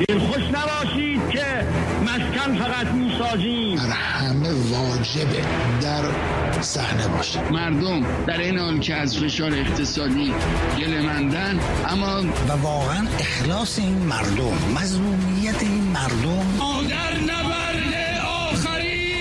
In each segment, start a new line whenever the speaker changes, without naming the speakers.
دلخوش نباشید که مسکن فقط میسازیم.
در همه واجبه در صحنه باشه.
مردم در این حال که از فشار اقتصادی گله‌مندن، اما
و واقعا اخلاص این مردم، مظلومیت این مردم
در نبرد آخری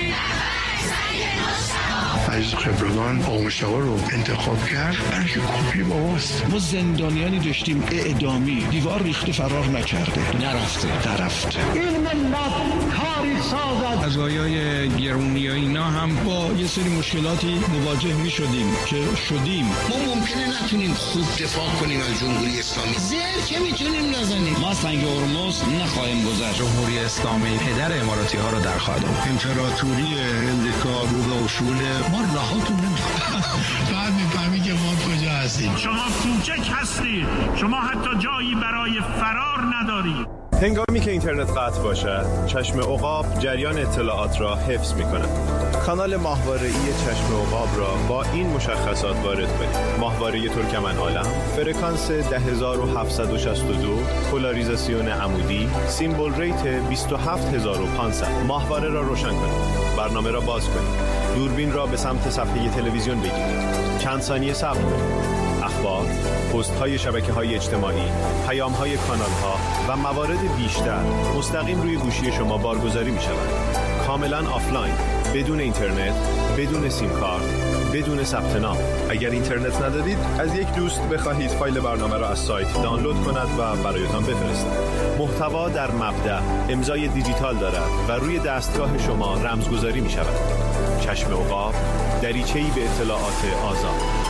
عزیز خبرگان آقا مشتاق رو انتخاب کرد، برای کپی باباست.
ما زندانیانی داشتیم اعدامی، دیوار ریخته فرار نکرده، نرفته.
این ملت کاری سازد.
قضایای گرونی و اینا هم با یه سری مشکلاتی مواجه می شدیم که شدیم.
ما ممکنه نتونیم خوب دفاع کنیم از جمهوری اسلامی، زر که میتونیم نزنیم.
ما سنگ هرمز نخواهیم گذاشت.
جمهوری اسلامی پدر اماراتی ها رو در خواهد آورد.
امپراتوری امریکا رو شونه ما راهاتون نمیخواد. بعد میفهمی که ما کجا هستیم.
شما کوچک هستید، شما حتی جایی برای فرار ندارید.
هنگامی که اینترنت قطع باشد، چشم عقاب جریان اطلاعات را حفظ می‌کند. کانال ماهواره‌ای چشم عقاب را با این مشخصات وارد کنید: ماهواره ترکمن عالم، فرکانس 10762، پولاریزاسیون عمودی، سیمبل ریت 27500. ماهواره را روشن کنید. برنامه را باز کنید. دوربین را به سمت صفحه تلویزیون بگیرید. چند ثانیه صبر کنید. اخبار، پست‌های شبکه‌های اجتماعی، پیام‌های کانال‌ها و موارد بیشتر مستقیم روی گوشی شما بارگذاری می‌شود. کاملاً آفلاین، بدون اینترنت، بدون سیم کارت، بدون ثبت نام. اگر اینترنت ندارید، از یک دوست بخواهید فایل برنامه را از سایت دانلود کند و برایتان بفرستد. محتوا در مبدأ امضای دیجیتال دارد و روی دستگاه شما رمزگذاری می‌شود. چشم عقاب، دریچه‌ای به اطلاعات آزاد.